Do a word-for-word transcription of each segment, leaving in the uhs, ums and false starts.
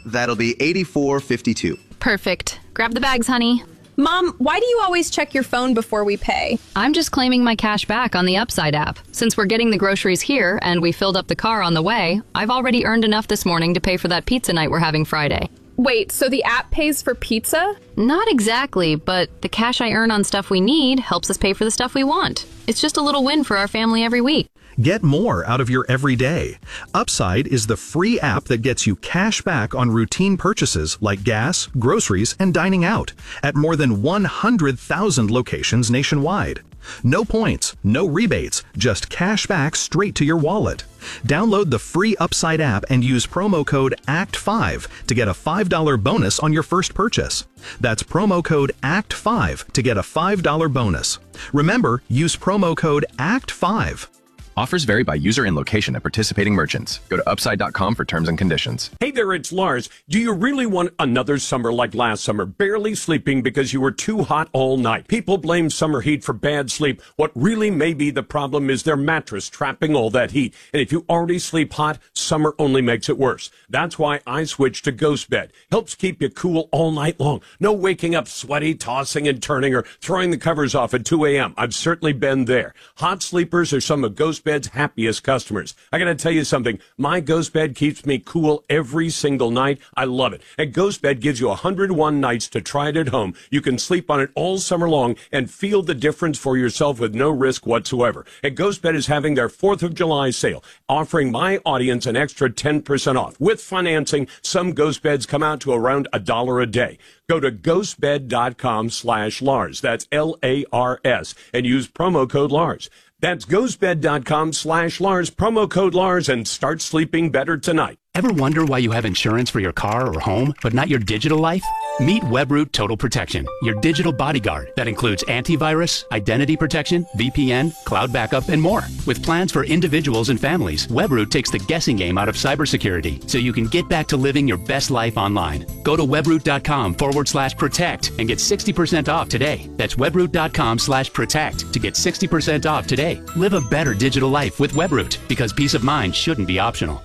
That'll be eighty-four fifty-two. Perfect. Grab the bags, honey. Mom, why do you always check your phone before we pay? I'm just claiming my cash back on the Upside app. Since we're getting the groceries here and we filled up the car on the way, I've already earned enough this morning to pay for that pizza night we're having Friday. Wait, so the app pays for pizza? Not exactly, but the cash I earn on stuff we need helps us pay for the stuff we want. It's just a little win for our family every week. Get more out of your everyday. Upside is the free app that gets you cash back on routine purchases like gas, groceries, and dining out at more than one hundred thousand locations nationwide. No points, no rebates, just cash back straight to your wallet. Download the free Upside app and use promo code A C T five to get a five dollars bonus on your first purchase. That's promo code A C T five to get a five dollars bonus. Remember, use promo code A C T five. Offers vary by user and location at participating merchants. Go to upside dot com for terms and conditions. Hey there, it's Lars. Do you really want another summer like last summer, barely sleeping because you were too hot all night? People blame summer heat for bad sleep. What really may be the problem is their mattress trapping all that heat. And if you already sleep hot, summer only makes it worse. That's why I switched to Ghost Bed. Helps keep you cool all night long. No waking up sweaty, tossing and turning, or throwing the covers off at two a.m. I've certainly been there. Hot sleepers are some of Ghost Bed's happiest customers. I gotta tell you something. My Ghost Bed keeps me cool every single night. I love it. And Ghost Bed gives you one hundred one nights to try it at home. You can sleep on it all summer long and feel the difference for yourself with no risk whatsoever. And Ghost Bed is having their fourth of July sale, offering my audience an extra ten percent off. With financing, some Ghost Beds come out to around a dollar a day. Go to ghostbed.com slash Lars. That's L A R S. And use promo code Lars. That's ghostbed.com slash Lars, promo code Lars, and start sleeping better tonight. Ever wonder why you have insurance for your car or home, but not your digital life? Meet Webroot Total Protection, your digital bodyguard that includes antivirus, identity protection, V P N, cloud backup, and more. With plans for individuals and families, Webroot takes the guessing game out of cybersecurity so you can get back to living your best life online. Go to webroot.com forward slash protect and get sixty percent off today. That's webroot.com slash protect to get sixty percent off today. Live a better digital life with Webroot, because peace of mind shouldn't be optional.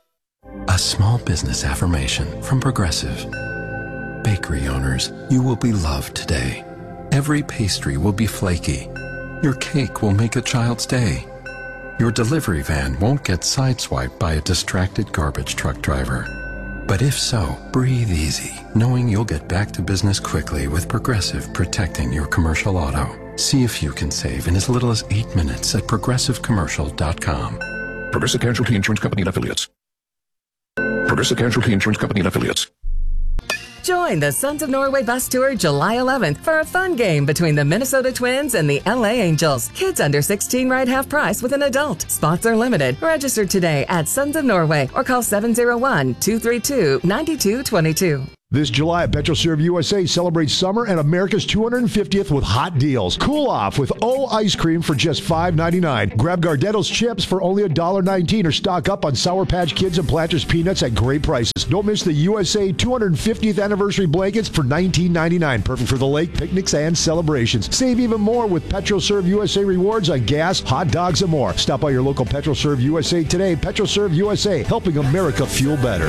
A small business affirmation from Progressive. Bakery owners, you will be loved today. Every pastry will be flaky. Your cake will make a child's day. Your delivery van won't get sideswiped by a distracted garbage truck driver. But if so, breathe easy, knowing you'll get back to business quickly with Progressive protecting your commercial auto. See if you can save in as little as eight minutes at progressive commercial dot com. Progressive Casualty Insurance Company and Affiliates. Progressive Casualty Insurance Company and Affiliates. Join the Sons of Norway Bus Tour July eleventh for a fun game between the Minnesota Twins and the L A Angels. Kids under sixteen ride half price with an adult. Spots are limited. Register today at Sons of Norway or call seven oh one, two three two, nine two two two. This July, PetroServe U S A celebrates summer and America's two hundred fiftieth with hot deals. Cool off with O ice cream for just five ninety-nine. Grab Gardetto's chips for only one dollar nineteen or stock up on Sour Patch Kids and Planters peanuts at great prices. Don't miss the U S A two hundred fiftieth anniversary blankets for nineteen ninety-nine. Perfect for the lake, picnics, and celebrations. Save even more with PetroServe U S A rewards on gas, hot dogs, and more. Stop by your local PetroServe U S A today. PetroServe U S A, helping America fuel better.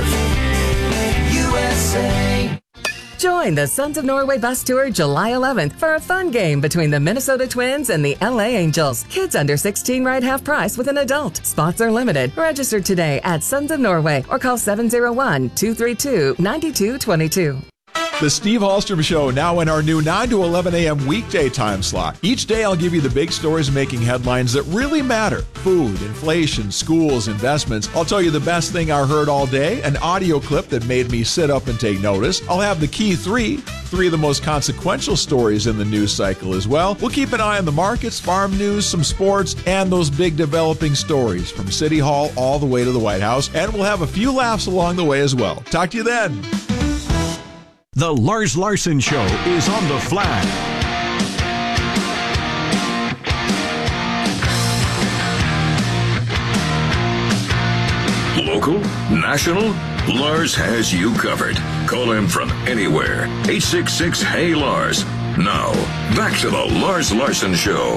U S A. Join the Sons of Norway Bus Tour July eleventh for a fun game between the Minnesota Twins and the L A Angels. Kids under sixteen ride half price with an adult. Spots are limited. Register today at Sons of Norway or call seven oh one, two three two, nine two two two. The Steve Hallstrom Show, now in our new nine to eleven a.m. weekday time slot. Each day I'll give you the big stories making headlines that really matter. Food, inflation, schools, investments. I'll tell you the best thing I heard all day, an audio clip that made me sit up and take notice. I'll have the key three, three of the most consequential stories in the news cycle as well. We'll keep an eye on the markets, farm news, some sports, and those big developing stories from City Hall all the way to the White House. And we'll have a few laughs along the way as well. Talk to you then. The Lars Larson Show is on the flag. Local, national, Lars has you covered. Call him from anywhere. eight six six, hey Lars. Now, back to the Lars Larson Show.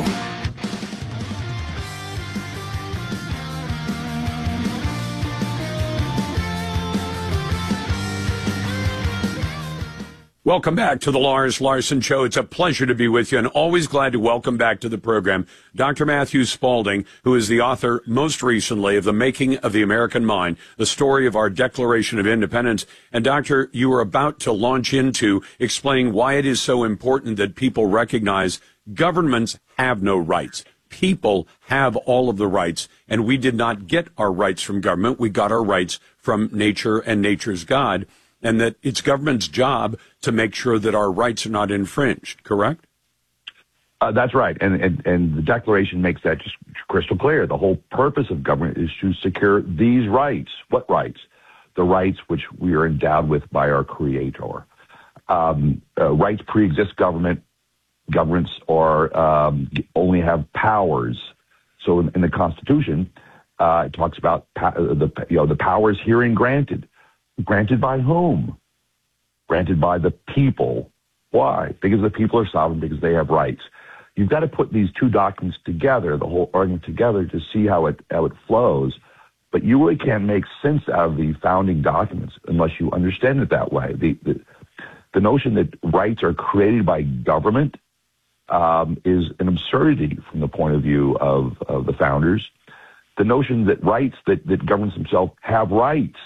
Welcome back to the Lars Larson Show. It's a pleasure to be with you and always glad to welcome back to the program Doctor Matthew Spalding, who is the author most recently of The Making of the American Mind, the story of our Declaration of Independence. And Doctor, you are about to launch into explaining why it is so important that people recognize governments have no rights. People have all of the rights, and we did not get our rights from government. We got our rights from nature and nature's God. And that it's government's job to make sure that our rights are not infringed, correct? Uh, that's right. And, and and the Declaration makes that just crystal clear. The whole purpose of government is to secure these rights. What rights? The rights which we are endowed with by our Creator. Um, uh, rights pre-exist government. Governments are um, only have powers. So in, in the Constitution, uh, it talks about pa- the you know the powers herein granted. Granted by whom? Granted by the people. Why? Because the people are sovereign, because they have rights. You've got to put these two documents together, the whole argument together, to see how it how it flows. But you really can't make sense out of the founding documents unless you understand it that way. The the, the notion that rights are created by government um, is an absurdity from the point of view of, of the founders. The notion that rights, that, that governments themselves have rights.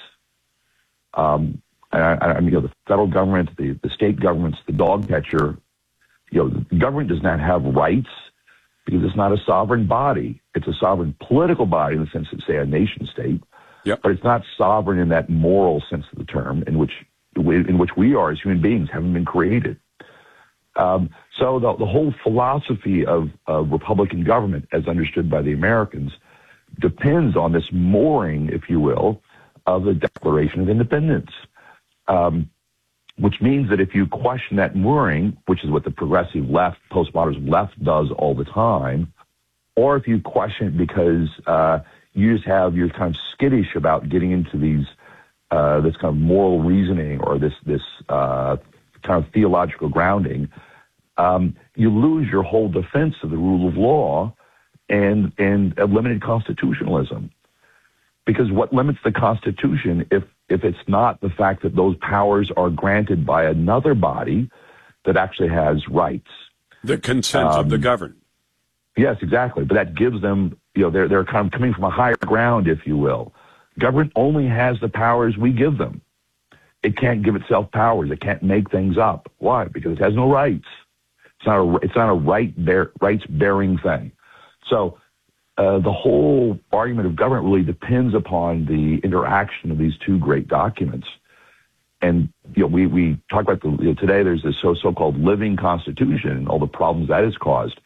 Um, I, I mean, you know, the federal government, the, the state governments, the dog catcher, you know, the government does not have rights because it's not a sovereign body. It's a sovereign political body in the sense of, say, a nation state. Yep. But it's not sovereign in that moral sense of the term in which in which we are as human beings, having been created. Um, so the, the whole philosophy of, of Republican government, as understood by the Americans, depends on this mooring, if you will, of the Declaration of Independence, um, which means that if you question that mooring, which is what the progressive left, postmodern left does all the time, or if you question it because uh, you just have, you're kind of skittish about getting into these, uh, this kind of moral reasoning or this, this uh, kind of theological grounding, um, you lose your whole defense of the rule of law and, and limited constitutionalism. Because what limits the Constitution, if if it's not the fact that those powers are granted by another body that actually has rights? The consent um, of the governed. Yes, exactly. But that gives them, you know, they're they're kind of coming from a higher ground, if you will. Government only has the powers we give them. It can't give itself powers. It can't make things up. Why? Because it has no rights. It's not a it's not a right bear, rights bearing thing. So. Uh, the whole argument of government really depends upon the interaction of these two great documents. And, you know, we, we talk about the, you know, today there's this so, so-called living constitution and all the problems that has caused.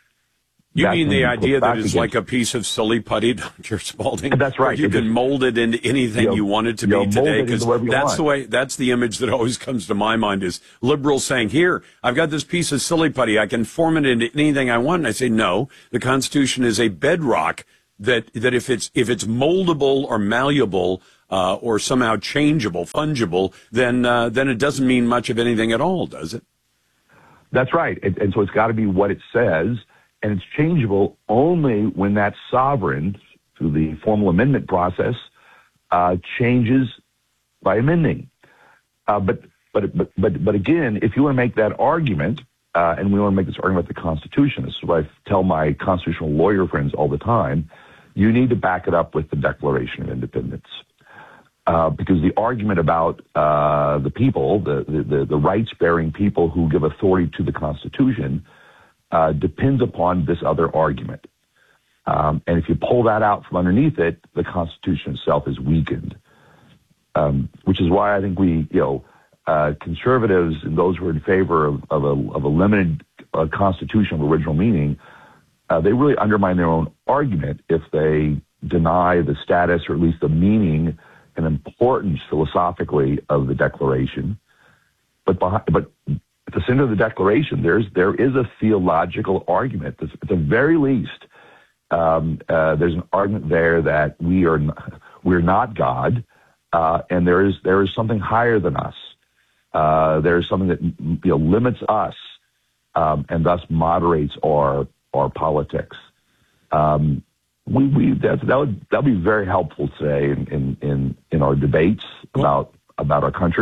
You That's mean the idea that it's against, like a piece of silly putty, Doctor Spalding? That's right. You it can just, mold it into anything you, know, you want it to you be know, today, because that's want. the way, that's the image that always comes to my mind is liberals saying, here, I've got this piece of silly putty. I can form it into anything I want. And I say, no, the Constitution is a bedrock that, that if it's, if it's moldable or malleable, uh, or somehow changeable, fungible, then, uh, then it doesn't mean much of anything at all, does it? That's right. And, and so it's got to be what it says. And it's changeable only when that sovereign, through the formal amendment process, uh, changes by amending. Uh, but, but, but, but, but again, if you want to make that argument, uh, and we want to make this argument with the Constitution, this is what I tell my constitutional lawyer friends all the time, you need to back it up with the Declaration of Independence. Uh, because the argument about uh, the people, the, the, the rights-bearing people who give authority to the Constitution, Uh, depends upon this other argument. Um, and if you pull that out from underneath it, the Constitution itself is weakened. Um, which is why I think we, you know, uh, conservatives and those who are in favor of, of, a, of a limited uh, Constitution of original meaning, uh, they really undermine their own argument if they deny the status or at least the meaning and importance philosophically of the Declaration. But behind, but at the center of the Declaration, there's there is a theological argument. At the very least, um, uh, there's an argument there that we are n- we're not God, uh, and there is there is something higher than us. Uh, there is something that you know limits us, um, and thus moderates our our politics. Um, we we that that would that would be very helpful today in in in, in our debates about about our country.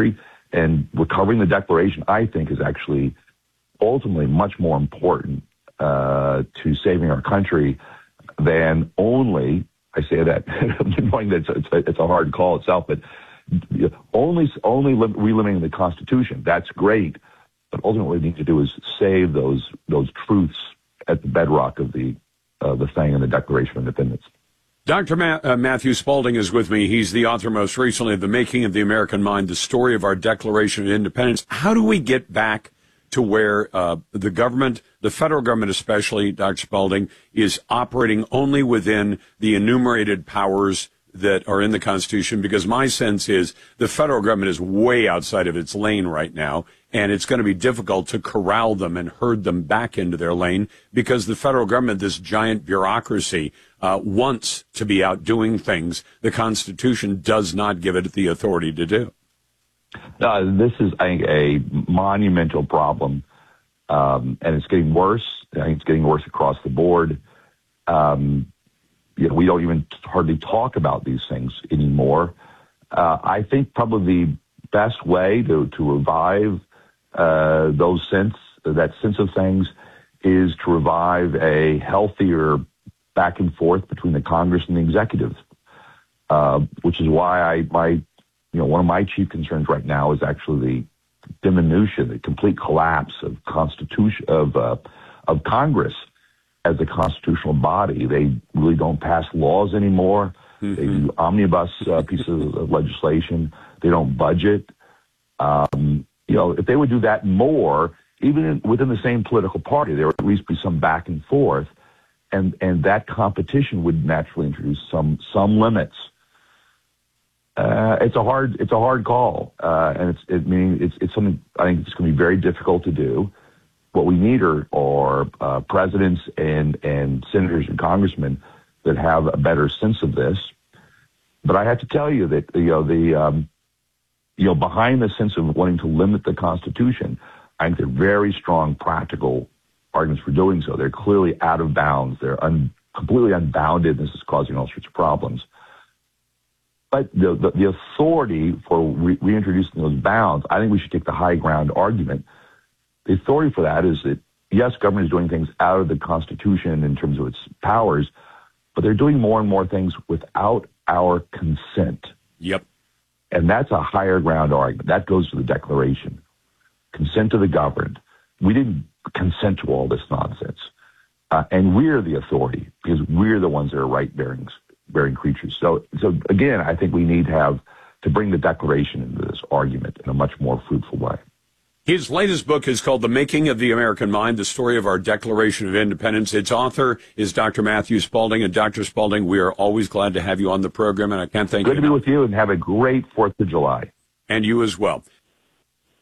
And recovering the Declaration, I think, is actually ultimately much more important uh, to saving our country than only, I say that knowing that it's, it's, a, it's a hard call itself, but only only lim- relimiting the Constitution. That's great, but ultimately what we need to do is save those those truths at the bedrock of the uh, the thing in the Declaration of Independence. Doctor Ma- uh, Matthew Spalding is with me. He's the author most recently of The Making of the American Mind, the story of our Declaration of Independence. How do we get back to where uh, the government, the federal government especially, Doctor Spalding, is operating only within the enumerated powers that are in the Constitution? Because my sense is the federal government is way outside of its lane right now, and it's going to be difficult to corral them and herd them back into their lane because the federal government, this giant bureaucracy, uh, wants to be out doing things the Constitution does not give it the authority to do. Uh, this is, I think, a monumental problem, um, and it's getting worse. I think it's getting worse across the board. Um, you know, we don't even hardly talk about these things anymore. Uh, I think probably the best way to, to revive uh, those sense, that sense of things is to revive a healthier back and forth between the Congress and the executive, uh, which is why I, my You know, one of my chief concerns right now is actually the diminution, the complete collapse of constitution of uh, of Congress as a constitutional body. They really don't pass laws anymore. Mm-hmm. They do omnibus uh, pieces of legislation. They don't budget. Um, you know, if they would do that more, even in, within the same political party, there would at least be some back and forth, and and that competition would naturally introduce some some limits. Uh, it's a hard, it's a hard call, uh, and it's, it meaning it's, it's something I think it's going to be very difficult to do. What we need are, are uh, presidents and and senators and congressmen that have a better sense of this. But I have to tell you that you know the um, you know behind the sense of wanting to limit the Constitution, I think they're very strong practical arguments for doing so. They're clearly out of bounds. They're un, completely unbounded. And this is causing all sorts of problems. But the, the, the authority for re- reintroducing those bounds, I think we should take the high ground argument. The authority for that is that, yes, government is doing things out of the Constitution in terms of its powers, but they're doing more and more things without our consent. Yep. And that's a higher ground argument. That goes to the Declaration. Consent of the governed. We didn't consent to all this nonsense. Uh, and we're the authority because we're the ones that are right-bearing bearing creatures. So, so again, I think we need to have to bring the Declaration into this argument in a much more fruitful way. His latest book is called The Making of the American Mind, the story of our Declaration of Independence. Its author is Doctor Matthew Spalding. And Doctor Spalding, we are always glad to have you on the program, and I can't thank Good you. Good to be with you, and have a great fourth of July. And you as well.